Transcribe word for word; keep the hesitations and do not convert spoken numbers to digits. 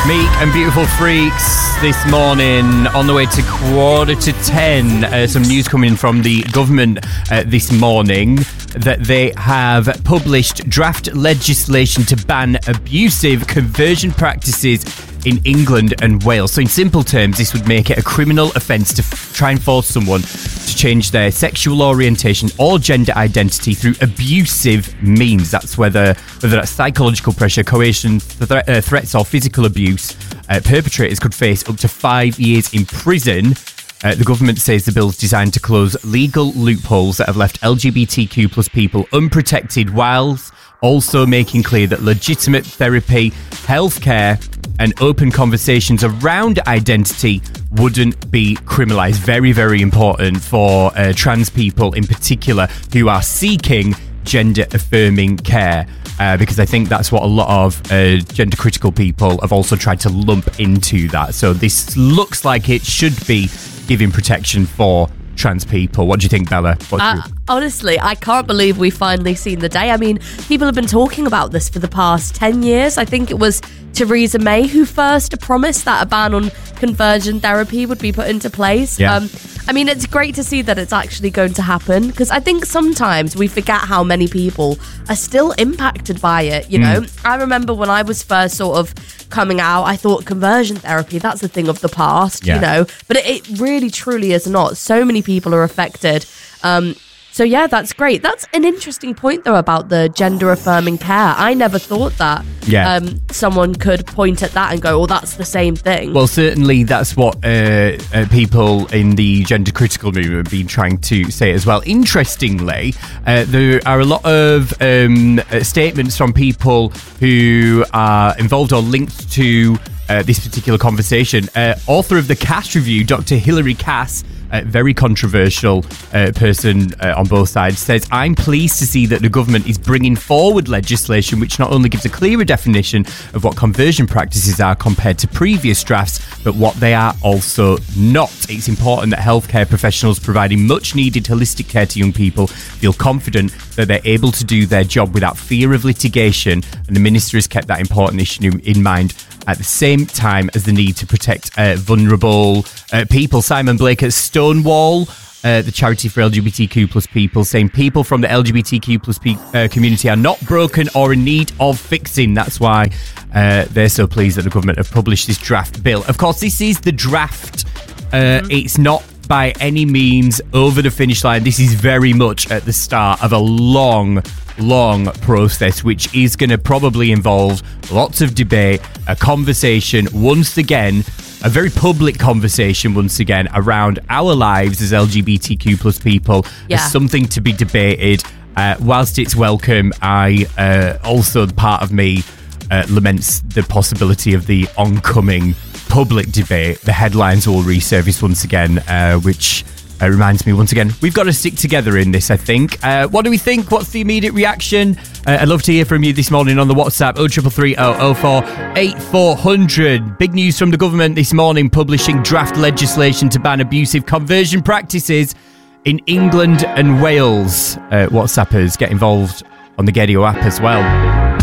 Meek and Beautiful Freaks this morning on the way to quarter to ten. Uh, some news coming from the government uh, this morning that they have published draft legislation to ban abusive conversion practices in England and Wales. So in simple terms, this would make it a criminal offence to f- try and force someone to change their sexual orientation or gender identity through abusive means. That's whether whether that's psychological pressure, coercion, th- uh, threats or physical abuse. Uh, perpetrators could face up to five years in prison. Uh, the government says the bill's designed to close legal loopholes that have left L G B T Q plus people unprotected, whilst also making clear that legitimate therapy, healthcare and open conversations around identity wouldn't be criminalised. Very, very important for uh, trans people in particular who are seeking gender-affirming care, uh, because I think that's what a lot of uh, gender-critical people have also tried to lump into that. So this looks like it should be giving protection for trans people. What do you think, Bella? Uh, honestly, I can't believe we've finally seen the day. I mean, people have been talking about this for the past ten years. I think it was Theresa May who first promised that a ban on conversion therapy would be put into place. Yeah. Um, I mean, it's great to see that it's actually going to happen, because I think sometimes we forget how many people are still impacted by it, you know? Mm. I remember when I was first sort of coming out, I thought conversion therapy, that's a thing of the past, yeah. you know? But it, it really, truly is not. So many people are affected. Um, so yeah, that's great. That's an interesting point, though, about the gender-affirming care. I never thought that yeah. um, someone could point at that and go, oh, that's the same thing. Well, certainly that's what uh, uh, people in the gender-critical movement have been trying to say as well. Interestingly, uh, there are a lot of um, uh, statements from people who are involved or linked to uh, this particular conversation. Uh, author of the Cass Review, Doctor Hilary Cass, a very controversial uh, person uh, on both sides, says, I'm pleased to see that the government is bringing forward legislation which not only gives a clearer definition of what conversion practices are compared to previous drafts, but what they are also not. It's important that healthcare professionals providing much needed holistic care to young people feel confident that they're able to do their job without fear of litigation, and the minister has kept that important issue in mind at the same time as the need to protect uh, vulnerable uh, people. Simon Blake at Stonewall, uh, the charity for L G B T Q plus people, saying people from the L G B T Q plus pe- uh, community are not broken or in need of fixing. That's why uh, they're so pleased that the government have published this draft bill. Of course, this is the draft. Uh, mm-hmm. It's not by any means over the finish line. This is very much at the start of a long, long process, which is going to probably involve lots of debate, a conversation once again, a very public conversation once again around our lives as L G B T Q plus people, yeah. as something to be debated. Uh, whilst it's welcome, I uh, also, part of me uh, laments the possibility of the oncoming public debate. The headlines will resurface once again, uh, which uh, reminds me once again, we've got to stick together in this, I think. Uh, what do we think? What's the immediate reaction? Uh, I'd love to hear from you this morning on the WhatsApp oh three three three oh oh four eight four hundred. Big news from the government this morning, publishing draft legislation to ban abusive conversion practices in England and Wales. Uh, WhatsAppers, get involved on the Gedio app as well.